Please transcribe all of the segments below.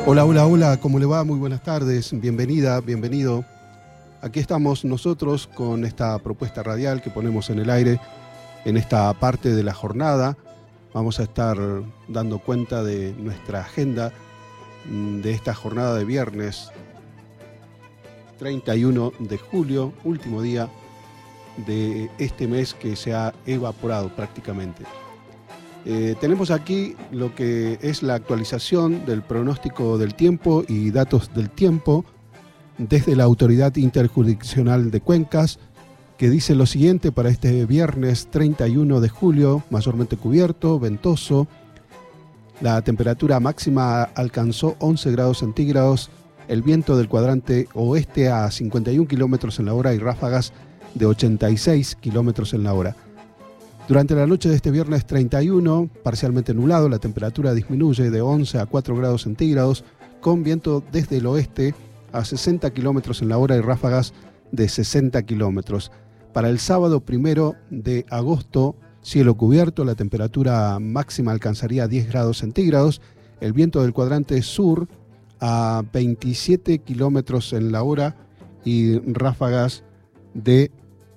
Hola, hola, hola, ¿cómo le va? Muy buenas tardes, bienvenida, bienvenido. Aquí estamos nosotros con esta propuesta radial que ponemos en el aire en esta parte de la jornada. Vamos a estar dando cuenta de nuestra agenda de esta jornada de viernes 31 de julio, último día de este mes que se ha evaporado prácticamente. Tenemos aquí lo que es la actualización del pronóstico del tiempo y datos del tiempo desde la Autoridad Interjurisdiccional de Cuencas, que dice lo siguiente para este viernes 31 de julio, mayormente cubierto, ventoso. La temperatura máxima alcanzó 11 grados centígrados, el viento del cuadrante oeste a 51 kilómetros en la hora y ráfagas de 86 kilómetros en la hora. Durante la noche de este viernes 31, parcialmente nublado, la temperatura disminuye de 11 a 4 grados centígrados, con viento desde el oeste a 60 kilómetros en la hora y ráfagas de 60 kilómetros. Para el sábado 1 de agosto, cielo cubierto, la temperatura máxima alcanzaría 10 grados centígrados, el viento del cuadrante sur a 27 kilómetros en la hora y ráfagas de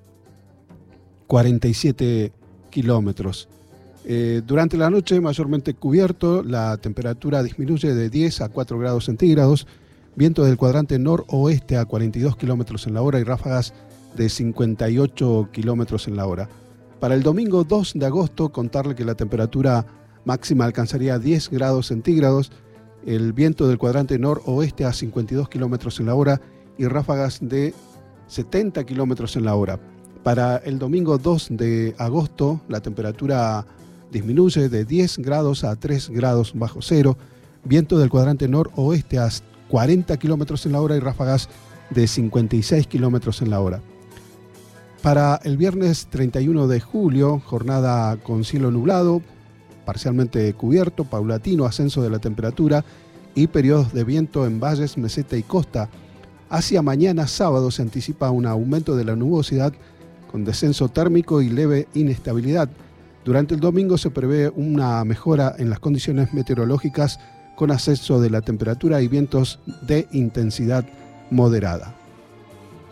47 kilómetros. Durante la noche mayormente cubierto, la temperatura disminuye de 10 a 4 grados centígrados, viento del cuadrante noroeste a 42 kilómetros en la hora y ráfagas de 58 kilómetros en la hora. Para el domingo 2 de agosto, contarle que la temperatura máxima alcanzaría 10 grados centígrados, el viento del cuadrante noroeste a 52 kilómetros en la hora y ráfagas de 70 kilómetros en la hora. Para el domingo 2 de agosto, la temperatura disminuye de 10 grados a 3 grados bajo cero, viento del cuadrante noroeste a 40 kilómetros en la hora y ráfagas de 56 kilómetros en la hora. Para el viernes 31 de julio, jornada con cielo nublado, parcialmente cubierto, paulatino ascenso de la temperatura y periodos de viento en valles, meseta y costa. Hacia mañana sábado se anticipa un aumento de la nubosidad con descenso térmico y leve inestabilidad. Durante el domingo se prevé una mejora en las condiciones meteorológicas con ascenso de la temperatura y vientos de intensidad moderada.